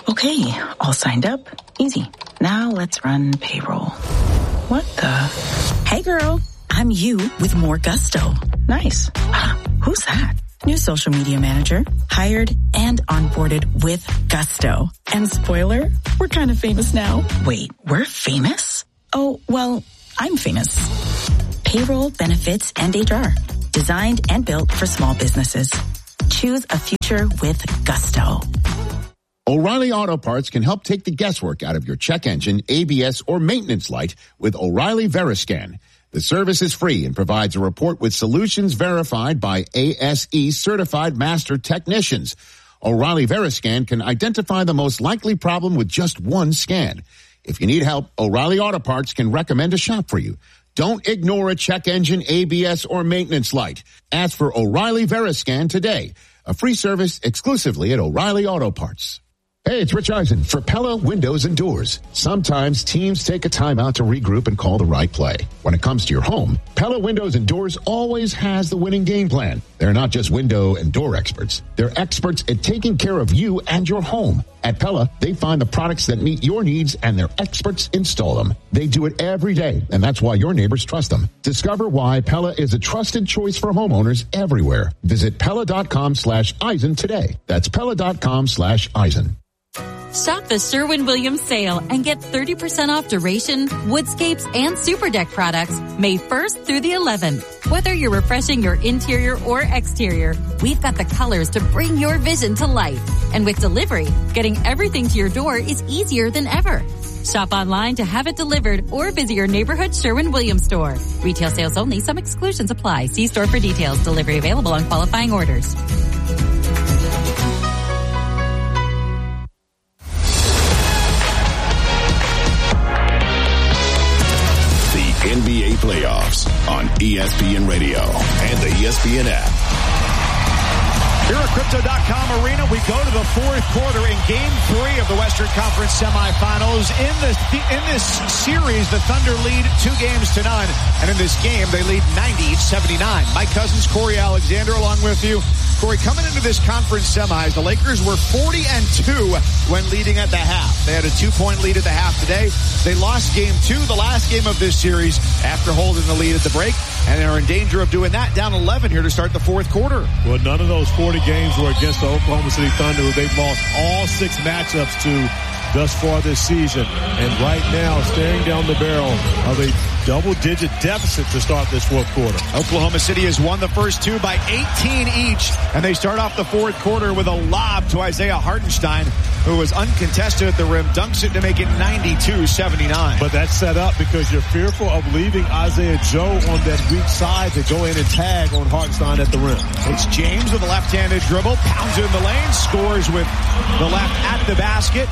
Okay, all signed up. Easy. Now let's run payroll. What the? Hey girl, I'm you with more gusto. Nice. Who's that? New social media manager, hired and onboarded with gusto. And spoiler, we're kind of famous now. Wait, we're famous? Oh, well, I'm famous. Payroll, benefits, and HR. Designed and built for small businesses. Choose a future with gusto. O'Reilly Auto Parts can help take the guesswork out of your check engine, ABS, or maintenance light with O'Reilly Veriscan. The service is free and provides a report with solutions verified by ASE certified master technicians. O'Reilly Veriscan can identify the most likely problem with just one scan. If you need help, O'Reilly Auto Parts can recommend a shop for you. Don't ignore a check engine, ABS, or maintenance light. Ask for O'Reilly Veriscan today. A free service exclusively at O'Reilly Auto Parts. Hey, it's Rich Eisen for Pella Windows and Doors. Sometimes teams take a time out to regroup and call the right play. When it comes to your home, Pella Windows and Doors always has the winning game plan. They're not just window and door experts. They're experts at taking care of you and your home. At Pella, they find the products that meet your needs and their experts install them. They do it every day, and that's why your neighbors trust them. Discover why Pella is a trusted choice for homeowners everywhere. Visit Pella.com/Eisen today. That's Pella.com/Eisen. Shop the Sherwin-Williams sale and get 30% off Duration, Woodscapes, and Super Deck products May 1st through the 11th. Whether you're refreshing your interior or exterior, we've got the colors to bring your vision to life. And with delivery, getting everything to your door is easier than ever. Shop online to have it delivered or visit your neighborhood Sherwin-Williams store. Retail sales only. Some exclusions apply. See store for details. Delivery available on qualifying orders. NBA playoffs on ESPN Radio and the ESPN app. Here at Crypto.com Arena, we go to the fourth quarter in Game 3 of the Western Conference semifinals. In this series, the Thunder lead 2-0. And in this game, they lead 90-79. Mike Cousins, Corey Alexander along with you. Corey, coming into this conference semis, the Lakers were 40-2 when leading at the half. They had a 2-point lead at the half today. They lost Game 2, the last game of this series, after holding the lead at the break, and are in danger of doing that down 11 here to start the fourth quarter. Well, none of those 40 games were against the Oklahoma City Thunder, who they've lost all 6 matchups to thus far this season. And right now, staring down the barrel of a double-digit deficit to start this fourth quarter. Oklahoma City has won the first 2 by 18 each, and they start off the fourth quarter with a lob to Isaiah Hartenstein, who was uncontested at the rim, dunks it to make it 92-79. But that's set up because you're fearful of leaving Isaiah Joe on that weak side to go in and tag on Hartenstein at the rim. It's James with a left-handed dribble, pounds it in the lane, scores with the left at the basket,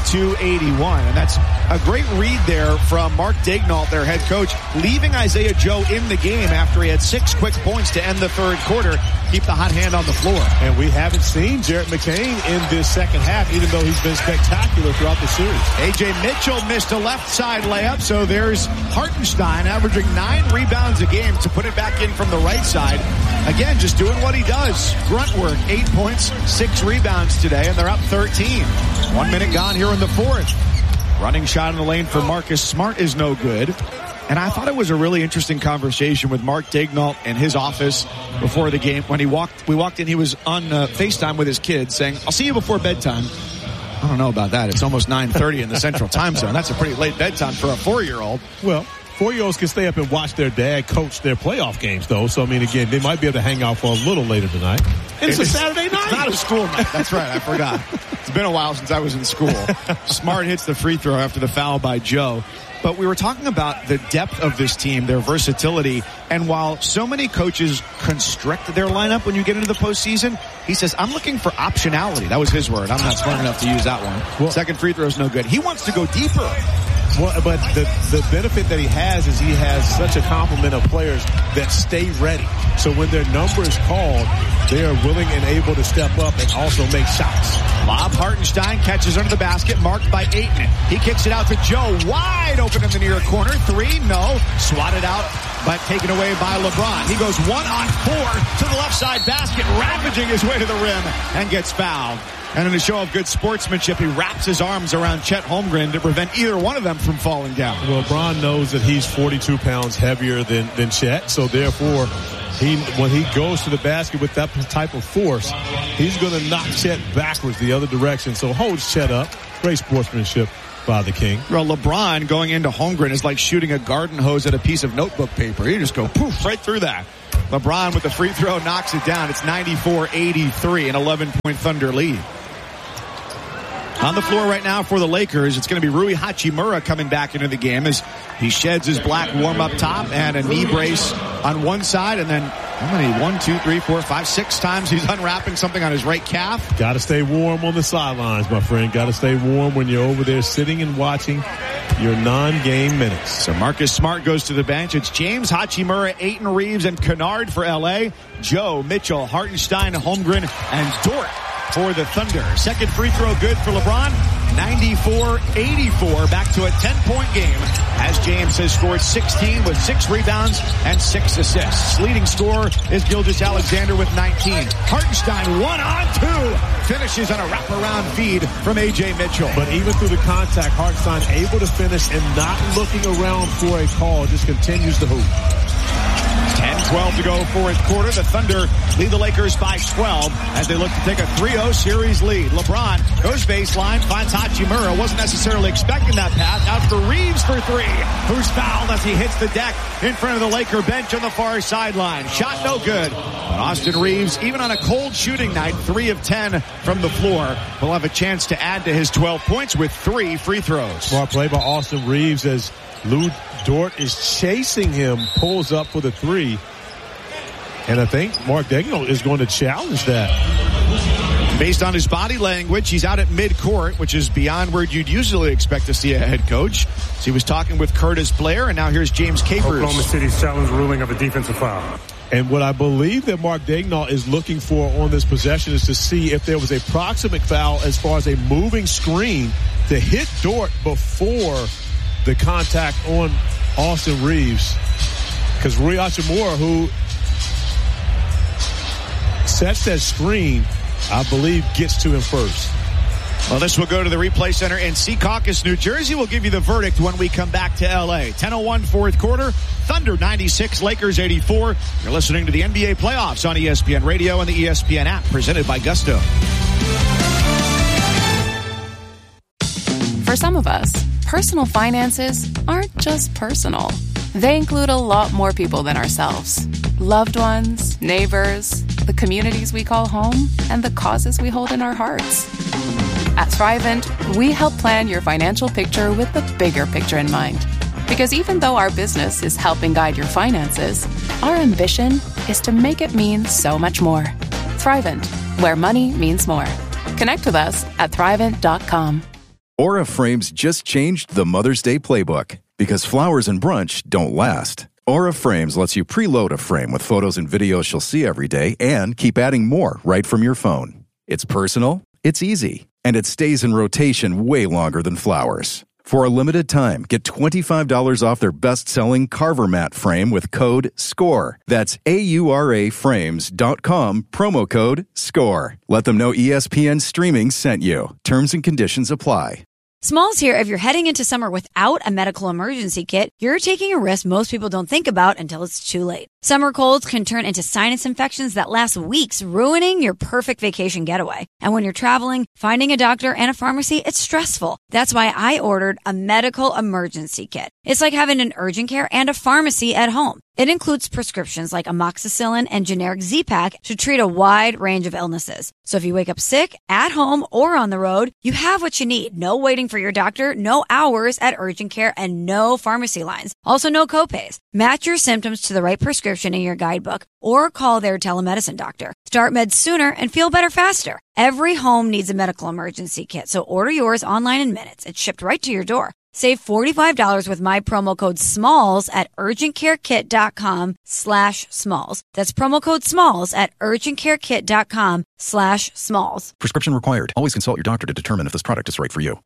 92-81. And that's a great read there from Mark Daignault, their head coach, leaving Isaiah Joe in the game after he had 6 quick points to end the third quarter, keep the hot hand on the floor. And we haven't seen Jarrett McCain in this second half, even though he's been spectacular throughout the series. A.J. Mitchell missed a left side layup, so there's Hartenstein averaging 9 rebounds a game to put it back in from the right side. Again, just doing what he does. Grunt work, 8 points, 6 rebounds today, and they're up 13. 1 minute gone here in the fourth. Running shot in the lane for Marcus Smart is no good. And I thought it was a really interesting conversation with Mark Daignault in his office before the game. When we walked in, he was on FaceTime with his kids saying, "I'll see you before bedtime." I don't know about that. It's almost 9:30 in the Central Time Zone. That's a pretty late bedtime for a 4-year-old. Well, 4-year-olds can stay up and watch their dad coach their playoff games, though. So, I mean, again, they might be able to hang out for a little later tonight. And it's a Saturday night. It's not a school night. That's right. I forgot. It's been a while since I was in school. Smart hits the free throw after the foul by Joe. But we were talking about the depth of this team, their versatility, and while so many coaches constrict their lineup when you get into the postseason, he says, I'm looking for optionality. That was his word. I'm not smart enough to use that one. Well, second free throw is no good. He wants to go deeper. Well, but the benefit that he has is he has such a complement of players that stay ready. So when their number is called, they are willing and able to step up and also make shots. Lob, Hartenstein catches under the basket, marked by Ayton. He kicks it out to Joe, wide open in the near corner. Three, no. Swatted out, but taken away by LeBron. He goes 1-on-4 to the left side basket, ravaging his way to the rim, and gets fouled. And in a show of good sportsmanship, he wraps his arms around Chet Holmgren to prevent either one of them from falling down. Well, LeBron knows that he's 42 pounds heavier than Chet, so therefore, when he goes to the basket with that type of force, he's going to knock Chet backwards the other direction. So holds Chet up. Great sportsmanship by the King. Well, LeBron going into Holmgren is like shooting a garden hose at a piece of notebook paper. You just go poof right through that. LeBron with the free throw knocks it down. It's 94-83, an 11-point Thunder lead. On the floor right now for the Lakers, it's going to be Rui Hachimura coming back into the game as he sheds his black warm-up top and a knee brace on one side, and then how many? 1, 2, 3, 4, 5, 6 times he's unwrapping something on his right calf. Got to stay warm on the sidelines, my friend. Got to stay warm when you're over there sitting and watching your non-game minutes. So Marcus Smart goes to the bench. It's James, Hachimura, Ayton Reeves, and Kennard for L.A. Joe, Mitchell, Hartenstein, Holmgren, and Dort for the Thunder. Second free throw good for LeBron. 94-84, back to a 10-point game as James has scored 16 with 6 rebounds and 6 assists. Leading scorer is Gilgeous-Alexander with 19. Hartenstein 1-on-2 finishes on a wraparound feed from A.J. Mitchell. But even through the contact, Hartenstein able to finish and not looking around for a call, just continues to hoop. 10-12 to go fourth quarter. The Thunder lead the Lakers by 12 as they look to take a 3-0 series lead. LeBron goes baseline, finds Hachimura. Wasn't necessarily expecting that pass. Out for Reeves for 3, who's fouled as he hits the deck in front of the Laker bench on the far sideline. Shot no good. But Austin Reeves, even on a cold shooting night, 3 of 10 from the floor, will have a chance to add to his 12 points with 3 free throws. Smart play by Austin Reeves as Lou Dort is chasing him, pulls up for the 3. And I think Mark Daigneault is going to challenge that. Based on his body language, he's out at midcourt, which is beyond where you'd usually expect to see a head coach. So he was talking with Curtis Blair, and now here's James Capers. Oklahoma City's challenge ruling of a defensive foul. And what I believe that Mark Daigneault is looking for on this possession is to see if there was a proximate foul as far as a moving screen to hit Dort before the contact on Austin Reeves. Because Rui Hachimura, who sets that screen, I believe gets to him first. Well, this will go to the replay center in Secaucus, New Jersey. We'll give you the verdict when we come back to L.A. 10:01 fourth quarter. Thunder 96, Lakers 84. You're listening to the NBA playoffs on ESPN Radio and the ESPN app, presented by Gusto. For some of us, personal finances aren't just personal. They include a lot more people than ourselves. Loved ones, neighbors, the communities we call home, and the causes we hold in our hearts. At Thrivent, we help plan your financial picture with the bigger picture in mind. Because even though our business is helping guide your finances, our ambition is to make it mean so much more. Thrivent, where money means more. Connect with us at Thrivent.com. Aura Frames just changed the Mother's Day playbook because flowers and brunch don't last. Aura Frames lets you preload a frame with photos and videos she'll see every day and keep adding more right from your phone. It's personal, it's easy, and it stays in rotation way longer than flowers. For a limited time, get $25 off their best-selling Carver Mat frame with code SCORE. That's AURAFrames.com, promo code SCORE. Let them know ESPN Streaming sent you. Terms and conditions apply. Smalls here. If you're heading into summer without a medical emergency kit, you're taking a risk most people don't think about until it's too late. Summer colds can turn into sinus infections that last weeks, ruining your perfect vacation getaway. And when you're traveling, finding a doctor and a pharmacy, it's stressful. That's why I ordered a medical emergency kit. It's like having an urgent care and a pharmacy at home. It includes prescriptions like amoxicillin and generic Z-Pak to treat a wide range of illnesses. So if you wake up sick, at home, or on the road, you have what you need. No waiting for your doctor, no hours at urgent care, and no pharmacy lines. Also, no copays. Match your symptoms to the right prescription in your guidebook or call their telemedicine doctor. Start meds sooner and feel better faster. Every home needs a medical emergency kit, so order yours online in minutes. It's shipped right to your door. Save $45 with my promo code SMALLS at urgentcarekit.com/smalls. That's promo code SMALLS at urgentcarekit.com/smalls. Prescription required. Always consult your doctor to determine if this product is right for you.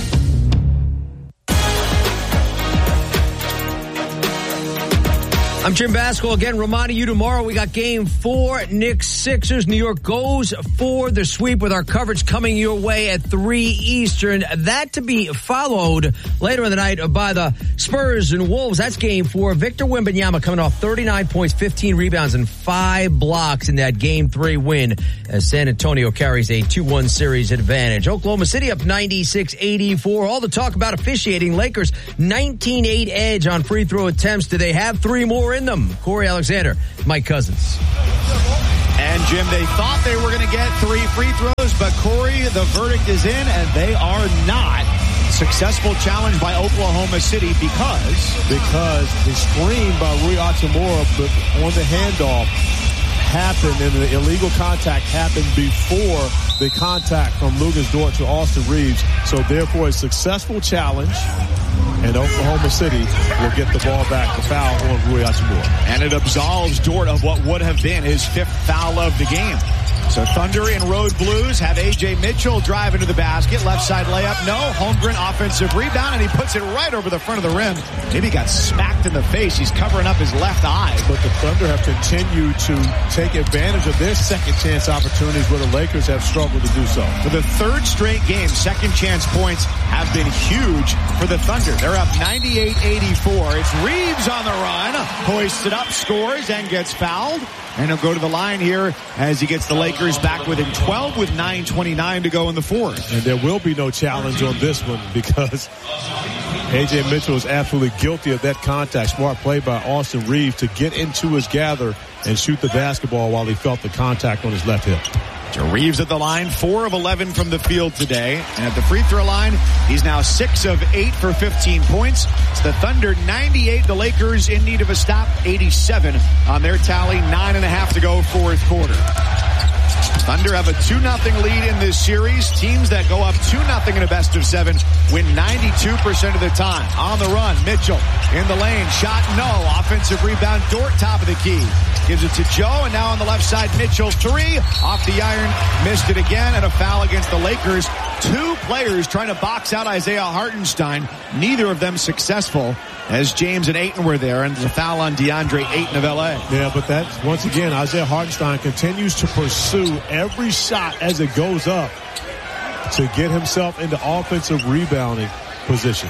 I'm Jim Basco again, reminding you tomorrow we got Game 4, Knicks Sixers. New York goes for the sweep with our coverage coming your way at 3 Eastern. That to be followed later in the night by the Spurs and Wolves. That's Game 4. Victor Wembanyama coming off 39 points, 15 rebounds, and 5 blocks in that Game 3 win as San Antonio carries a 2-1 series advantage. Oklahoma City up 96-84. All the talk about officiating. Lakers 19-8 edge on free throw attempts. Do they have 3 more in them? Corey Alexander, Mike Cousins. And Jim, they thought they were going to get 3 free throws, but Corey, the verdict is in, and they are not. Successful challenge by Oklahoma City because the screen by Rui Hachimura on the handoff happened, and the illegal contact happened before the contact from Lucas Dort to Austin Reeves. So therefore, a successful challenge, and Oklahoma City will get the ball back, the foul on Rui Hachimura. And it absolves Dort of what would have been his 5th foul of the game. So Thunder and Road Blues have A.J. Mitchell drive into the basket. Left side layup, no. Holmgren offensive rebound, and he puts it right over the front of the rim. Maybe got smacked in the face. He's covering up his left eye. But the Thunder have continued to take advantage of their second chance opportunities where the Lakers have struggled to do so. For the 3rd straight game, second chance points have been huge for the Thunder. They're up 98-84. It's Reeves on the run. Hoists it up, scores, and gets fouled. And he'll go to the line here as he gets the Lakers back within 12 with 9:29 to go in the 4th. And there will be no challenge on this one because A.J. Mitchell is absolutely guilty of that contact. Smart play by Austin Reeves to get into his gather and shoot the basketball while he felt the contact on his left hip. Reeves at the line, 4 of 11 from the field today. And at the free throw line, he's now 6 of 8 for 15 points. It's the Thunder 98, the Lakers in need of a stop, 87 on their tally, 9.5 to go, 4th quarter. Thunder have a 2-0 lead in this series. Teams that go up 2-0 in a best of 7 win 92% of the time. On the run, Mitchell in the lane, shot no. Offensive rebound, Dort top of the key. Gives it to Joe, and now on the left side, Mitchell 3 off the iron, missed it again, and a foul against the Lakers. 2 players trying to box out Isaiah Hartenstein, neither of them successful, as James and Ayton were there, and there's a foul on DeAndre Ayton of L.A. Yeah, but that's, once again, Isaiah Hartenstein continues to pursue every shot as it goes up to get himself into offensive rebounding position.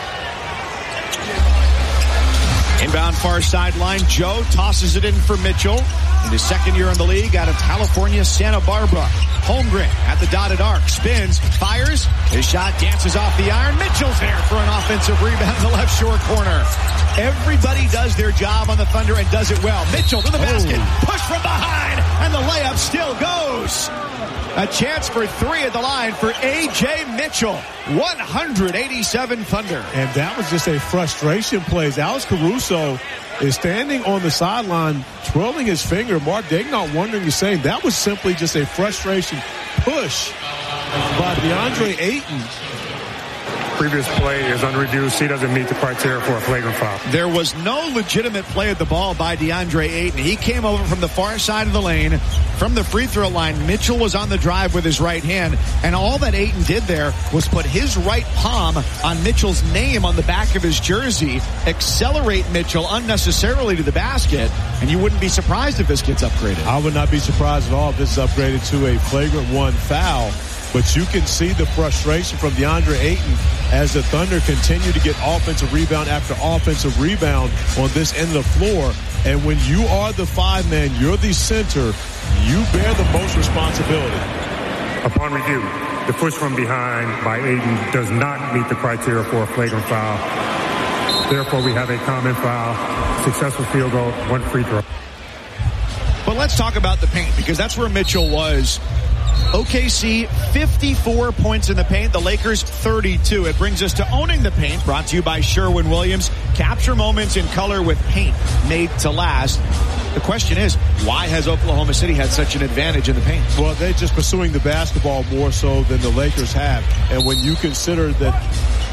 Inbound far sideline, Joe tosses it in for Mitchell. In his 2nd year in the league out of California, Santa Barbara. Holmgren at the dotted arc, spins, fires. His shot dances off the iron. Mitchell's there for an offensive rebound in the left shore corner. Everybody does their job on the Thunder and does it well. Mitchell to the basket, push from behind, and the layup still goes. A chance for 3 at the line for A.J. Mitchell. 187 Thunder. And that was just a frustration play. Alex Caruso is standing on the sideline, twirling his finger. Mark Daigneault wondering the same. That was simply just a frustration push by DeAndre Ayton. Previous play is unreduced. He doesn't meet the criteria for a flagrant foul. There was no legitimate play at the ball by DeAndre Ayton. He came over from the far side of the lane. From the free throw line, Mitchell was on the drive with his right hand, and all that Ayton did there was put his right palm on Mitchell's name on the back of his jersey, accelerate Mitchell unnecessarily to the basket, and you wouldn't be surprised if this gets upgraded. I would not be surprised at all if this is upgraded to a flagrant 1 foul. But you can see the frustration from DeAndre Ayton as the Thunder continue to get offensive rebound after offensive rebound on this end of the floor. And when you are the 5-man, you're the center, you bear the most responsibility. Upon review, the push from behind by Ayton does not meet the criteria for a flagrant foul. Therefore, we have a common foul, successful field goal, 1 free throw. But let's talk about the paint, because that's where Mitchell was. OKC, 54 points in the paint. The Lakers, 32. It brings us to owning the paint, brought to you by Sherwin-Williams. Capture moments in color with paint made to last. The question is, why has Oklahoma City had such an advantage in the paint? Well, they're just pursuing the basketball more so than the Lakers have. And when you consider that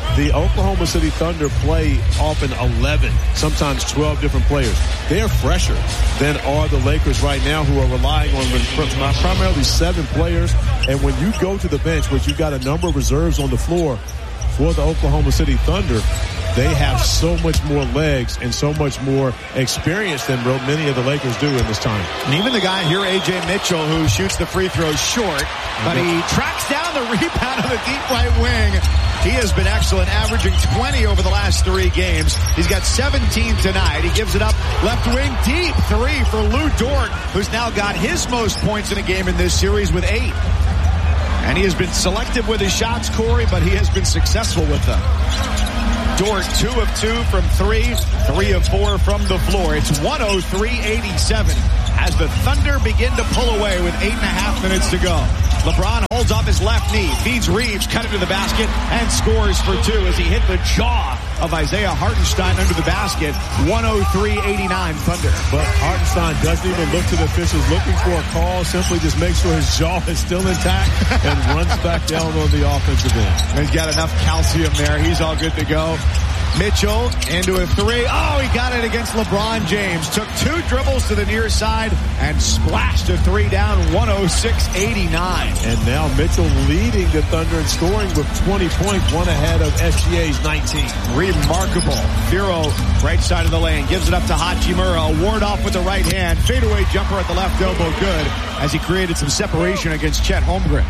the Oklahoma City Thunder play often 11, sometimes 12 different players. They're fresher than are the Lakers right now, who are relying on primarily 7 players. And when you go to the bench, where you've got a number of reserves on the floor for the Oklahoma City Thunder, they have so much more legs and so much more experience than many of the Lakers do in this time. And even the guy here, A.J. Mitchell, who shoots the free throw short, but he tracks down the rebound on the deep right wing. He has been excellent, averaging 20 over the last 3 games. He's got 17 tonight. He gives it up left wing deep 3 for Lou Dort, who's now got his most points in a game in this series with 8. And he has been selective with his shots, Corey, but he has been successful with them. Dort, 2 of 2 from 3, 3 of 4 from the floor. It's 103-87 as the Thunder begin to pull away with 8.5 minutes to go. LeBron holds off his left knee, feeds Reeves, cut it to the basket, and scores for 2 as he hit the jaw of Isaiah Hartenstein under the basket. 103-89 Thunder. But Hartenstein doesn't even look to the officials looking for a call, simply just makes sure his jaw is still intact and runs back down on the offensive end. He's got enough calcium there. He's all good to go. Mitchell into a 3. Oh, he got it against LeBron James. Took 2 dribbles to the near side and splashed a 3 down, 106-89. And now Mitchell leading the Thunder in scoring with 20 points, 1 ahead of SGA's 19. Remarkable. Firo, right side of the lane, gives it up to Hachimura. Ward off with the right hand. Fadeaway jumper at the left elbow, good, as he created some separation against Chet Holmgren.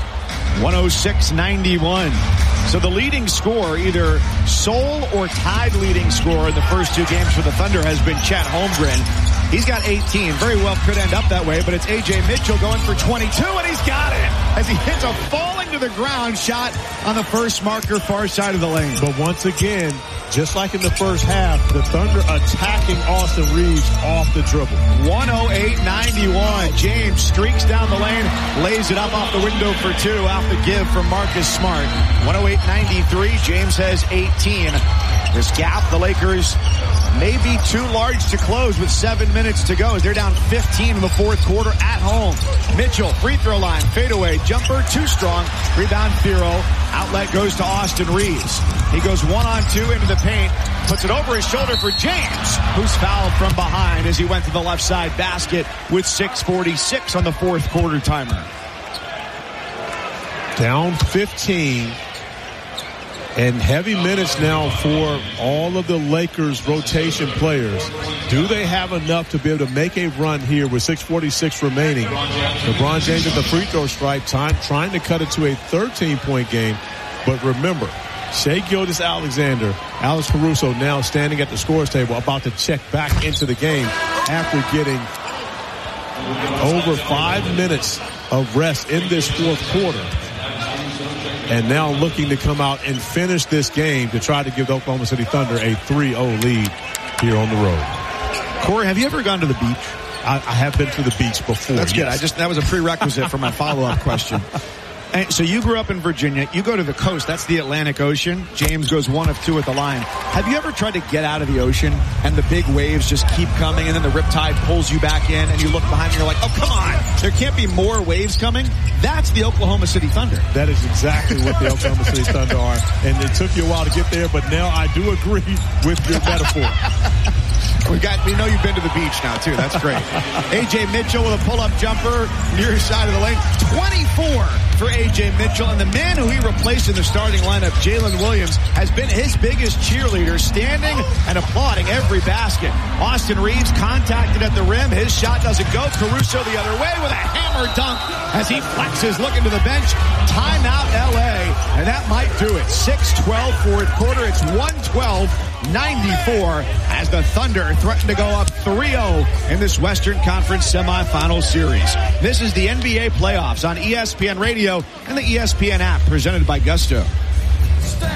106-91. So the leading scorer, either sole or tied leading scorer in the first 2 games for the Thunder, has been Chet Holmgren. He's got 18. Very well could end up that way, but it's A.J. Mitchell going for 22, and he's got it as he hits a falling to the ground shot on the first marker, far side of the lane. But once again, just like in the first half, the Thunder attacking Austin Reeves off the dribble. 108-91. James streaks down the lane, lays it up off the window for 2 off the give from Marcus Smart. 108-93. James has 18. This gap, the Lakers may be too large to close with 7 minutes to go as they're down 15 in the fourth quarter at home. Mitchell, free throw line, fadeaway, jumper, too strong. Rebound, Firo. Outlet goes to Austin Reeves. He goes 1-on-2 into the paint, puts it over his shoulder for James, who's fouled from behind as he went to the left side basket with 6:46 on the fourth quarter timer. Down 15. And heavy minutes now for all of the Lakers rotation players. Do they have enough to be able to make a run here with 6:46 remaining? LeBron James at the free throw stripe, trying to cut it to a 13-point game. But remember, Shai Gilgeous-Alexander, Alex Caruso now standing at the scorer's table, about to check back into the game after getting over 5 minutes of rest in this fourth quarter. And now looking to come out and finish this game to try to give the Oklahoma City Thunder a 3-0 lead here on the road. Corey, have you ever gone to the beach? I have been to the beach before. That's good. Yes. That was a prerequisite for my follow-up question. And so you grew up in Virginia. You go to the coast. That's the Atlantic Ocean. James goes 1 of 2 at the line. Have you ever tried to get out of the ocean and the big waves just keep coming and then the riptide pulls you back in and you look behind and you're like, oh, come on. There can't be more waves coming? That's the Oklahoma City Thunder. That is exactly what the Oklahoma City Thunder are. And it took you a while to get there, but now I do agree with your metaphor. We know you've been to the beach now, too. That's great. A.J. Mitchell with a pull-up jumper near side of the lane. 24 for A.J. Mitchell. And the man who he replaced in the starting lineup, Jalen Williams, has been his biggest cheerleader, standing and applauding every basket. Austin Reeves contacted at the rim. His shot doesn't go. Caruso the other way with a hammer dunk as he flexes, looking to the bench. Timeout, L.A. And that might do it. 6:12 fourth quarter. It's 112-94 as the Thunder threaten to go up 3-0 in this Western Conference semifinal series. This is the NBA playoffs on ESPN Radio and the ESPN app, presented by Gusto.